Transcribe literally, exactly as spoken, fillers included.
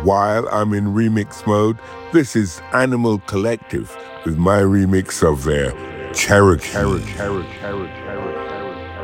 while I'm in remix mode, this is Animal Collective with my remix of their Cherokee. Cherokee, Cherokee, Cherokee, Cherokee.